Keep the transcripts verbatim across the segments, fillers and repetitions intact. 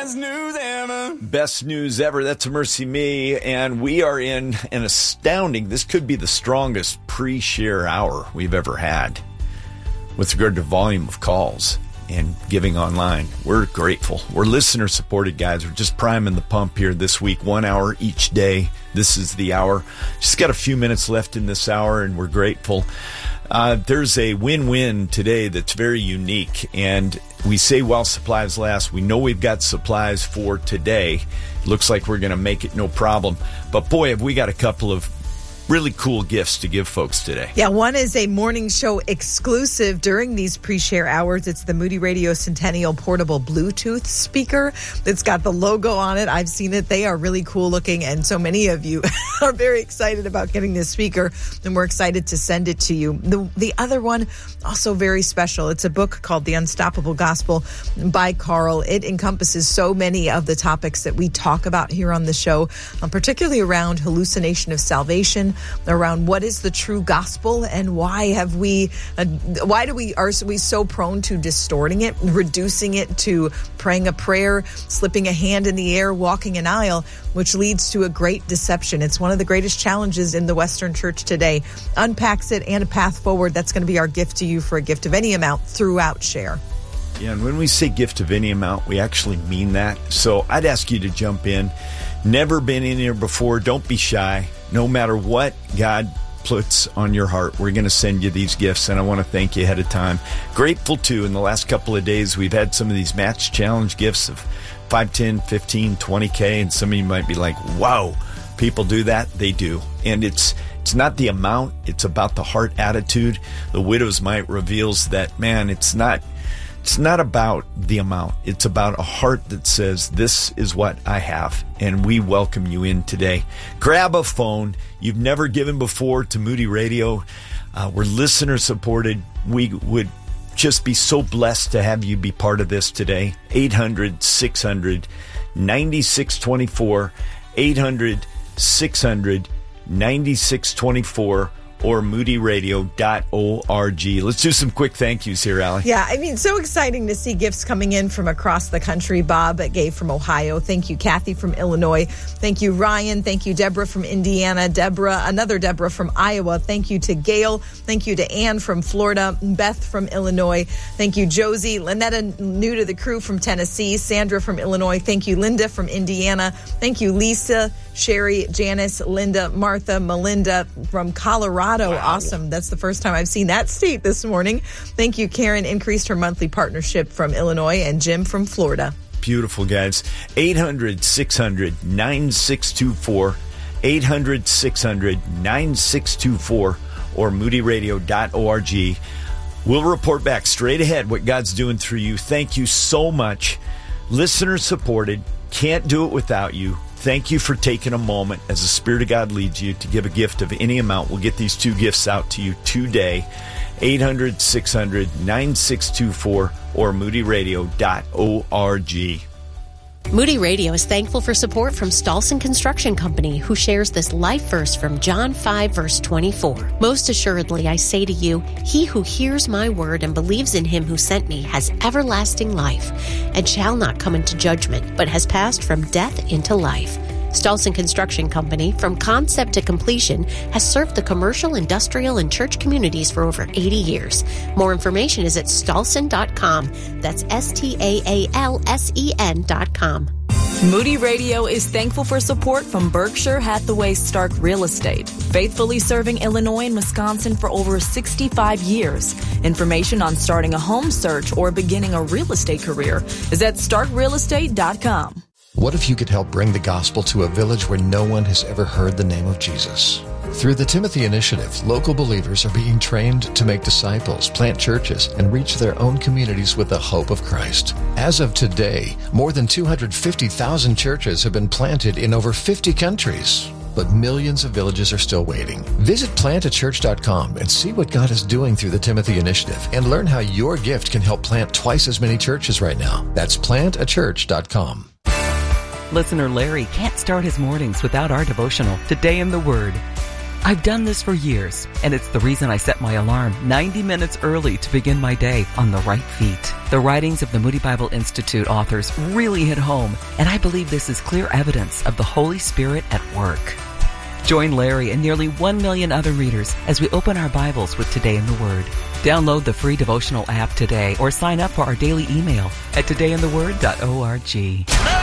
Best news ever. Best news ever. That's a Mercy Me. And we are in an astounding, this could be the strongest pre-share hour we've ever had with regard to volume of calls and giving online. We're grateful. We're listener supported, guys. We're just priming the pump here this week, one hour each day. This is the hour. Just got a few minutes left in this hour, and we're grateful. Uh, there's a win-win today that's very unique, and we say while supplies last. We know we've got supplies for today. Looks like we're going to make it no problem. But boy, have we got a couple of really cool gifts to give folks today. Yeah, one is a morning show exclusive during these pre-share hours. It's the Moody Radio Centennial Portable Bluetooth speaker. It's got the logo on it. I've seen it. They are really cool looking, and so many of you are very excited about getting this speaker, and we're excited to send it to you. The, the other one, also very special. It's a book called The Unstoppable Gospel by Carl. It encompasses so many of the topics that we talk about here on the show, um, particularly around hallucination of salvation, around what is the true gospel, and why have we uh, why do we are we so prone to distorting it, reducing it to praying a prayer, slipping a hand in the air, walking an aisle, which leads to a great deception. It's one of the greatest challenges in the Western church today. Unpacks it and a path forward. That's going to be our gift to you for a gift of any amount throughout Share. Yeah, and when we say gift of any amount, we actually mean that. So I'd ask you to jump in. Never been in here before. Don't be shy. No matter what God puts on your heart, we're going to send you these gifts, and I want to thank you ahead of time. Grateful, too, in the last couple of days, we've had some of these match challenge gifts of five, ten, fifteen, twenty K, and some of you might be like, wow, people do that? They do. And it's it's not the amount, it's about the heart attitude. The Widow's Mite reveals that, man, it's not... It's not about the amount. It's about a heart that says, this is what I have, and we welcome you in today. Grab a phone. You've never given before to Moody Radio. Uh, we're listener supported. We would just be so blessed to have you be part of this today. eight hundred, six hundred, ninety-six twenty-four, eight hundred, six hundred, ninety-six twenty-four, or moody radio dot org. Let's do some quick thank yous here, Allie. Yeah, I mean, so exciting to see gifts coming in from across the country. Bob gave from Ohio. Thank you, Kathy from Illinois. Thank you, Ryan. Thank you, Deborah from Indiana. Deborah, another Deborah from Iowa. Thank you to Gail. Thank you to Ann from Florida. Beth from Illinois. Thank you, Josie. Lynetta, new to the crew, from Tennessee. Sandra from Illinois. Thank you, Linda from Indiana. Thank you, Lisa, Sherry, Janice, Linda, Martha, Melinda from Colorado. Wow. Awesome. That's the first time I've seen that state this morning. Thank you, Karen. Increased her monthly partnership from Illinois, and Jim from Florida. Beautiful, guys. eight hundred, six hundred, nine six two four, eight hundred, six hundred, nine six two four, or moody radio dot org. We'll report back straight ahead what God's doing through you. Thank you so much. Listener supported. Can't do it without you. Thank you for taking a moment as the Spirit of God leads you to give a gift of any amount. We'll get these two gifts out to you today. eight hundred, six hundred, nine six two four or moody radio dot org. Moody Radio is thankful for support from Stolson Construction Company, who shares this life verse from John five, verse twenty-four. Most assuredly, I say to you, he who hears my word and believes in him who sent me has everlasting life, and shall not come into judgment, but has passed from death into life. Stolson Construction Company, from concept to completion, has served the commercial, industrial, and church communities for over eighty years. More information is at stolson dot com. That's S T A A L S E N dot com. Moody Radio is thankful for support from Berkshire Hathaway Stark Real Estate, faithfully serving Illinois and Wisconsin for over sixty-five years. Information on starting a home search or beginning a real estate career is at stark real estate dot com. What if you could help bring the gospel to a village where no one has ever heard the name of Jesus? Through the Timothy Initiative, local believers are being trained to make disciples, plant churches, and reach their own communities with the hope of Christ. As of today, more than two hundred fifty thousand churches have been planted in over fifty countries. But millions of villages are still waiting. Visit plant a church dot com and see what God is doing through the Timothy Initiative, and learn how your gift can help plant twice as many churches right now. That's plant a church dot com. Listener Larry can't start his mornings without our devotional, Today in the Word. I've done this for years, and it's the reason I set my alarm ninety minutes early to begin my day on the right feet. The writings of the Moody Bible Institute authors really hit home, and I believe this is clear evidence of the Holy Spirit at work. Join Larry and nearly one million other readers as we open our Bibles with Today in the Word. Download the free devotional app today or sign up for our daily email at today in the word dot org.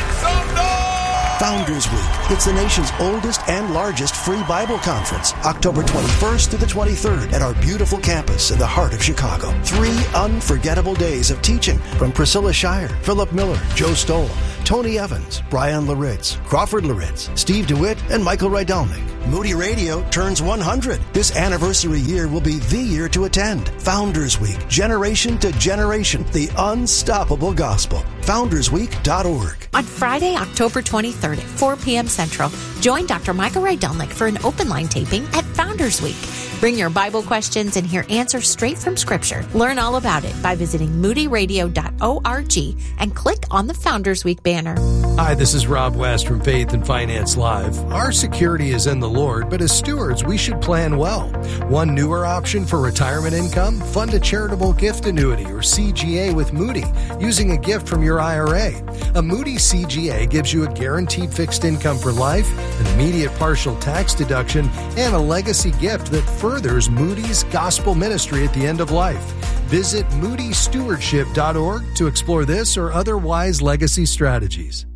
Founders Week. It's the nation's oldest and largest free Bible conference, October twenty-first to the twenty-third at our beautiful campus in the heart of Chicago. Three unforgettable days of teaching from Priscilla Shire, Philip Miller, Joe Stoll, Tony Evans, Brian Laritz, Crawford Laritz, Steve DeWitt, and Michael Rydelnik. Moody Radio turns one hundred. This anniversary year will be the year to attend. Founders Week, generation to generation, the unstoppable gospel. founders week dot org. On Friday, October twenty-third at four p.m. Central, join Doctor Michael Rydelnik for an open line taping at Founders Week. Bring your Bible questions and hear answers straight from Scripture. Learn all about it by visiting moody radio dot org and click on the Founders Week banner. Hi, this is Rob West from Faith and Finance Live. Our security is in the Lord, but as stewards, we should plan well. One newer option for retirement income, fund a charitable gift annuity or C G A with Moody using a gift from your I R A. A Moody C G A gives you a guaranteed fixed income for life, an immediate partial tax deduction, and a legacy gift that furthers Moody's gospel ministry at the end of life. Visit moody stewardship dot org to explore this or other wise legacy strategies.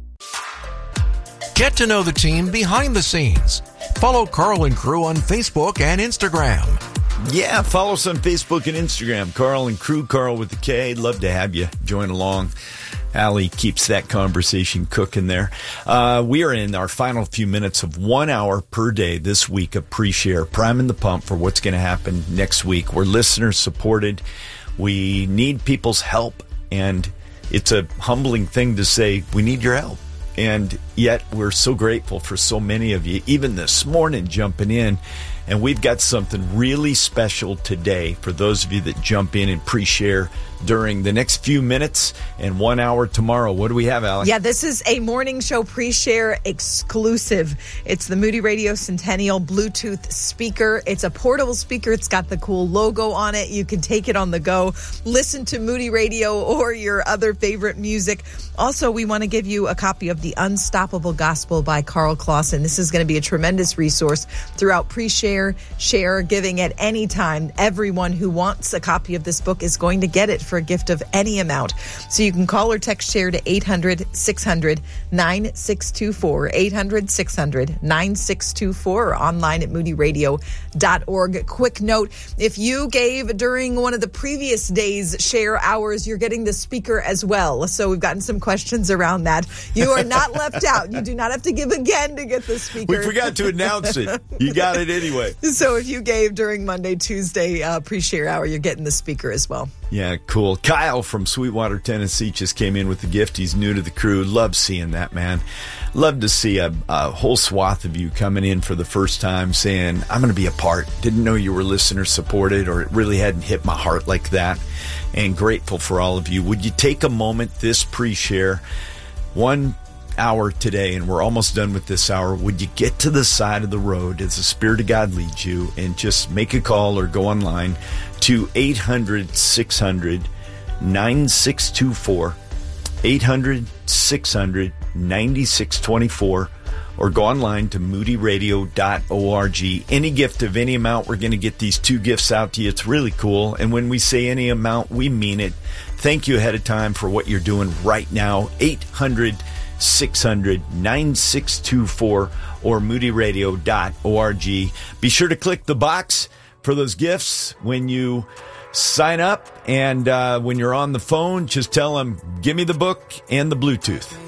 Get to know the team behind the scenes. Follow Carl and Crew on Facebook and Instagram. Yeah, follow us on Facebook and Instagram. Carl and Crew, Carl with the K. Love to have you join along. Allie keeps that conversation cooking there. Uh, we are in our final few minutes of one hour per day this week of pre-share, priming the pump for what's going to happen next week. We're listener supported. We need people's help, and it's a humbling thing to say we need your help. And yet we're so grateful for so many of you, even this morning, jumping in. And we've got something really special today for those of you that jump in and pre-share during the next few minutes and one hour tomorrow. What do we have, Alex? Yeah, this is a morning show pre-share exclusive. It's the Moody Radio Centennial Bluetooth speaker. It's a portable speaker. It's got the cool logo on it. You can take it on the go, listen to Moody Radio or your other favorite music. Also, we want to give you a copy of The Unstoppable Gospel by Carl Clausen. This is going to be a tremendous resource throughout pre-share, share, giving at any time. Everyone who wants a copy of this book is going to get it for a gift of any amount. So you can call or text share to eight hundred, six hundred, nine six two four, eight hundred, six hundred, nine six two four, or online at moody radio dot org. Quick note, if you gave during one of the previous days' share hours, you're getting the speaker as well. So we've gotten some questions around that. You are not left out. You do not have to give again to get the speaker. We forgot to announce it. You got it anyway. So if you gave during Monday, Tuesday uh, pre-share hour, you're getting the speaker as well. Yeah, cool. Kyle from Sweetwater, Tennessee just came in with the gift. He's new to the crew. Love seeing that, man. Love to see a, a whole swath of you coming in for the first time saying, I'm going to be a part. Didn't know you were listener supported, or it really hadn't hit my heart like that. And grateful for all of you. Would you take a moment this pre-share, one hour today, and we're almost done with this hour, would you get to the side of the road as the Spirit of God leads you and just make a call or go online to eight hundred, six hundred, nine six two four, eight hundred, six hundred, nine six two four, or go online to moody radio dot org. Any gift of any amount, we're going to get these two gifts out to you. It's really cool. And when we say any amount, we mean it. Thank you ahead of time for what you're doing right now. eight hundred, six hundred, nine six two four or moody radio dot org. Be sure to click the box for those gifts when you sign up. And uh, when you're on the phone, just tell them, give me the book and the Bluetooth.